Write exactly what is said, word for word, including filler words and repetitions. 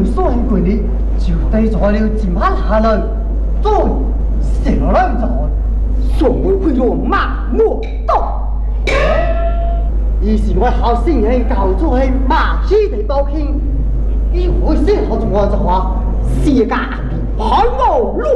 为所幸quyền力，就對咗了漸刻下來，再成來咗。所謂會用馬莫刀，而是我後先人教咗係馬戲地包拼，而我先學仲按就話世界行海無路。